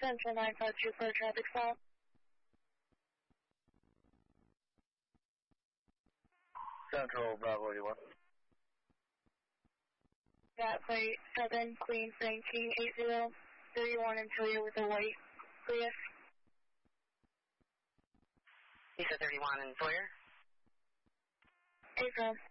Central 952 for a traffic stop. Central Bravo 81. Got plate 7, Queen Frankie 8031 and Toyota with a white Prius. You said 31 and Sawyer? April.